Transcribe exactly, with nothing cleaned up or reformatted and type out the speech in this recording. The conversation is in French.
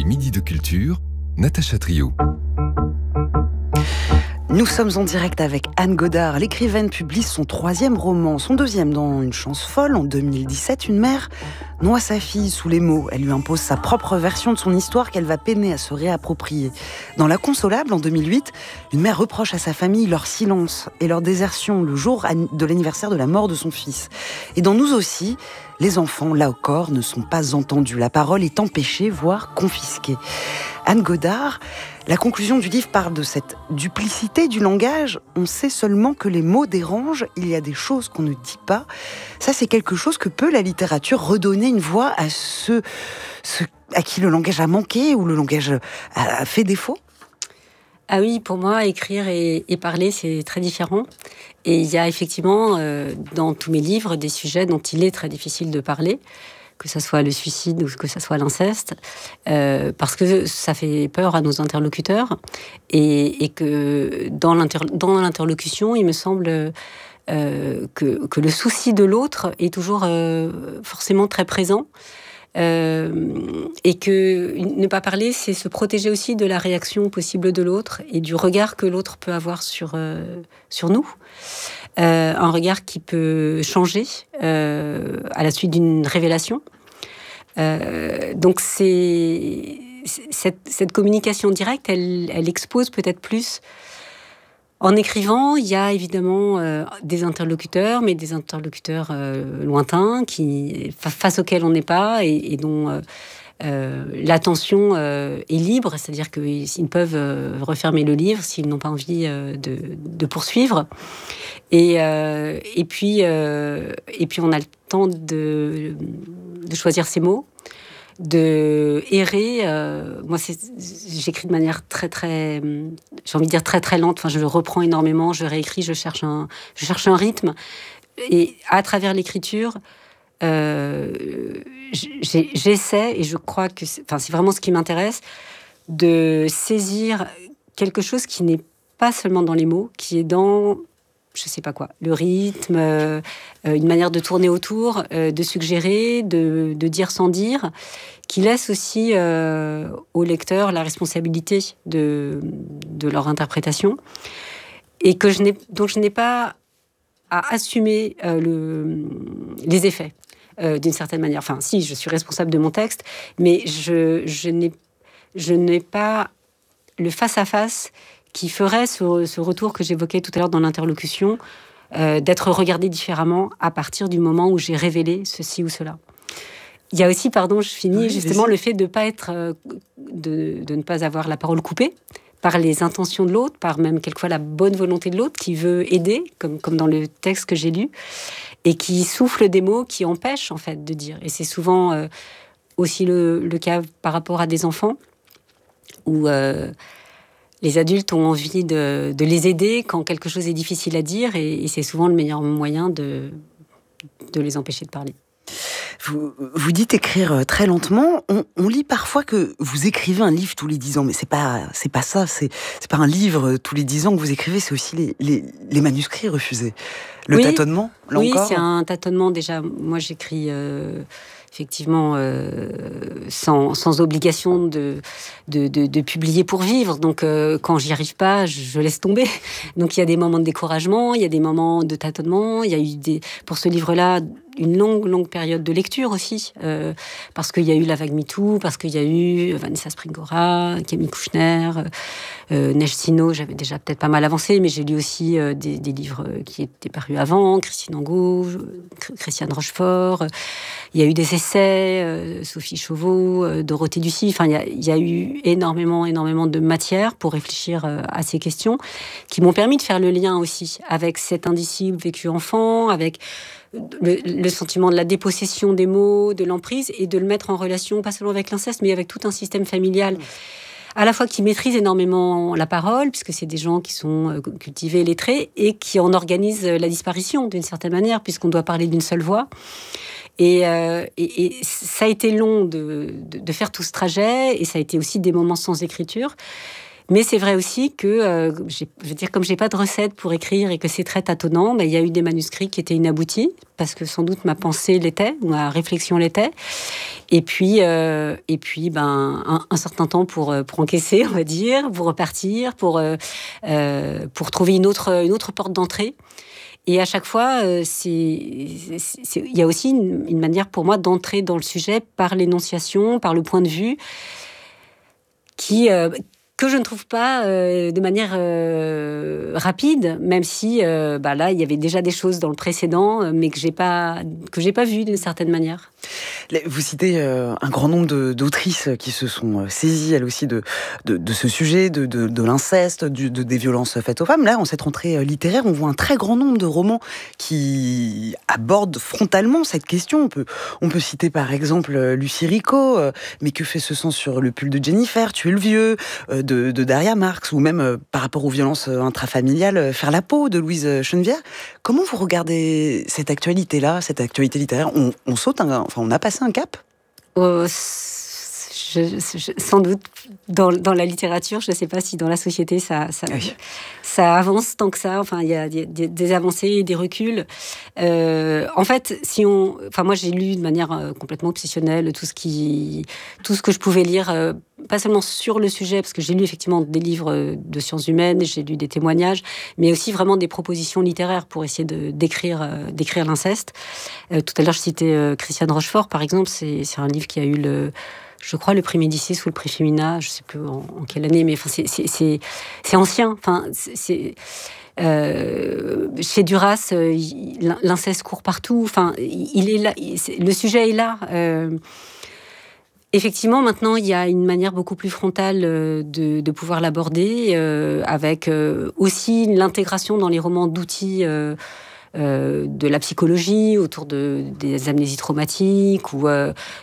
Midi de Culture, Natacha Trio. Nous sommes en direct avec Anne Godard. L'écrivaine publie son troisième roman, son deuxième dans Une chance folle en deux mille dix-sept. Une mère noie sa fille sous les mots. Elle lui impose sa propre version de son histoire qu'elle va peiner à se réapproprier. Dans L'Inconsolable en deux mille huit, une mère reproche à sa famille leur silence et leur désertion le jour de l'anniversaire de la mort de son fils. Et dans Nous aussi, les enfants, là encore, ne sont pas entendus. La parole est empêchée, voire confisquée. Anne Godard, la conclusion du livre parle de cette duplicité du langage. On sait seulement que les mots dérangent, il y a des choses qu'on ne dit pas. Ça, c'est quelque chose que peut la littérature redonner une voix à ceux, ceux à qui le langage a manqué ou le langage a fait défaut. Ah oui, pour moi, écrire et, et parler, c'est très différent. Et il y a effectivement, euh, dans tous mes livres, des sujets dont il est très difficile de parler, que ce soit le suicide ou que ce soit l'inceste, euh, parce que ça fait peur à nos interlocuteurs, et, et que dans, l'inter, dans l'interlocution, il me semble euh, que, que le souci de l'autre est toujours euh, forcément très présent. Euh, et que ne pas parler, c'est se protéger aussi de la réaction possible de l'autre et du regard que l'autre peut avoir sur, euh, sur nous. Euh, un regard qui peut changer euh, à la suite d'une révélation. Euh, donc c'est, cette, cette communication directe, elle, elle expose peut-être plus. En écrivant, il y a évidemment euh, des interlocuteurs, mais des interlocuteurs euh, lointains, qui, face auxquels on n'est pas et, et dont euh, euh, l'attention euh, est libre, c'est-à-dire qu'ils peuvent euh, refermer le livre s'ils n'ont pas envie euh, de, de poursuivre. Et, euh, et, puis, euh, et puis, on a le temps de, de choisir ses mots, de errer. Euh, moi, c'est, j'écris de manière très, très, j'ai envie de dire très, très lente. Enfin, je reprends énormément, je réécris, je cherche un, je cherche un rythme. Et à travers l'écriture, euh, j'ai, j'essaie, et je crois que c'est, enfin, c'est vraiment ce qui m'intéresse, de saisir quelque chose qui n'est pas seulement dans les mots, qui est dans, je sais pas quoi, le rythme, euh, une manière de tourner autour, euh, de suggérer, de, de dire sans dire, qui laisse aussi euh, aux lecteurs la responsabilité de, de leur interprétation, et que je n'ai, donc je n'ai pas à assumer euh, le, les effets euh, d'une certaine manière. Enfin, si, je suis responsable de mon texte, mais je, je, n'ai, je n'ai pas le face-à-face qui ferait ce, ce retour que j'évoquais tout à l'heure dans l'interlocution, euh, d'être regardé différemment à partir du moment où j'ai révélé ceci ou cela. Il y a aussi, pardon, je finis, oui, justement, le fait de pas être, euh, de, de ne pas avoir la parole coupée par les intentions de l'autre, par même quelquefois la bonne volonté de l'autre qui veut aider, comme, comme dans le texte que j'ai lu, et qui souffle des mots qui empêchent, en fait, de dire. Et c'est souvent euh, aussi le, le cas par rapport à des enfants, où euh, les adultes ont envie de, de les aider quand quelque chose est difficile à dire, et, et c'est souvent le meilleur moyen de, de les empêcher de parler. Vous, vous dites écrire très lentement. On, on lit parfois que vous écrivez un livre tous les dix ans, mais c'est pas, c'est pas ça. C'est, c'est pas un livre tous les dix ans que vous écrivez, c'est aussi les, les, les manuscrits refusés. Le oui, tâtonnement, là oui, encore. Oui, c'est un tâtonnement déjà. Moi, j'écris euh, effectivement euh, sans, sans obligation de, de, de, de publier pour vivre. Donc, euh, quand j'y arrive pas, je, je laisse tomber. Donc, il y a des moments de découragement, il y a des moments de tâtonnement. Il y a eu des, pour ce livre-là, une longue, longue période de lecture aussi, euh, parce qu'il y a eu la vague MeToo, parce qu'il y a eu Vanessa Springora, Camille Kouchner, euh, Neige Sino, j'avais déjà peut-être pas mal avancé, mais j'ai lu aussi euh, des, des livres qui étaient parus avant, Christine Angot, Christiane Rochefort, euh, il y a eu des essais, euh, Sophie Chauveau, euh, Dorothée Ducy, enfin il y a, il y a eu énormément, énormément de matière pour réfléchir euh, à ces questions, qui m'ont permis de faire le lien aussi avec cet indicible vécu enfant, avec Le, le sentiment de la dépossession des mots, de l'emprise, et de le mettre en relation, pas seulement avec l'inceste, mais avec tout un système familial, à la fois qui maîtrise énormément la parole, puisque c'est des gens qui sont cultivés, lettrés, et qui en organisent la disparition, d'une certaine manière, puisqu'on doit parler d'une seule voix. Et, euh, et, et ça a été long de, de, de faire tout ce trajet, et ça a été aussi des moments sans écriture. Mais c'est vrai aussi que, euh, j'ai, je veux dire, comme j'ai pas de recette pour écrire et que c'est très tâtonnant, ben, il y a eu des manuscrits qui étaient inaboutis, parce que sans doute ma pensée l'était, ou ma réflexion l'était. Et puis, euh, et puis ben, un, un certain temps pour, pour encaisser, on va dire, pour repartir, pour, euh, euh, pour trouver une autre, une autre porte d'entrée. Et à chaque fois, euh, c'est, c'est, c'est, il y a aussi une, une manière pour moi d'entrer dans le sujet par l'énonciation, par le point de vue, qui... Euh, que je ne trouve pas euh, de manière euh, rapide, même si euh, bah là il y avait déjà des choses dans le précédent, mais que j'ai pas que j'ai pas vues d'une certaine manière. Vous citez euh, un grand nombre de, d'autrices qui se sont euh, saisies elles aussi de de, de ce sujet, de, de, de l'inceste, du, de, des violences faites aux femmes. Là, en cette rentrée littéraire, on voit un très grand nombre de romans qui abordent frontalement cette question. On peut on peut citer par exemple Lucie Ricot, euh, mais que fait ce sang sur le pull de Jennifer, tuer le vieux. Euh, De, de Daria Marx, ou même euh, par rapport aux violences intrafamiliales, euh, Faire la peau de Louise Chenevière. Comment vous regardez cette actualité-là, cette actualité littéraire? On, on saute, un, enfin, on a passé un cap? euh, je, je, Sans doute dans, dans la littérature, je ne sais pas si dans la société ça, ça, oui. ça avance tant que ça. Enfin, il y a des, des avancées et des reculs. Euh, en fait, si on, enfin, moi j'ai lu de manière euh, complètement obsessionnelle tout ce qui, tout ce que je pouvais lire. Euh, pas seulement sur le sujet, parce que j'ai lu effectivement des livres de sciences humaines, j'ai lu des témoignages, mais aussi vraiment des propositions littéraires pour essayer de, d'écrire, euh, d'écrire l'inceste. Euh, tout à l'heure, je citais euh, Christiane Rochefort, par exemple. C'est, c'est un livre qui a eu le, je crois, le prix Médicis ou le prix Femina, je ne sais plus en, en quelle année, mais enfin, c'est, c'est, c'est, c'est ancien. Enfin, c'est, c'est, euh, chez Duras, euh, l'inceste court partout. Enfin, il est là, il, le sujet est là. Euh, Effectivement, maintenant, il y a une manière beaucoup plus frontale de, de pouvoir l'aborder, euh, avec euh, aussi l'intégration dans les romans d'outils euh, euh, de la psychologie, autour de, des amnésies traumatiques, ou euh,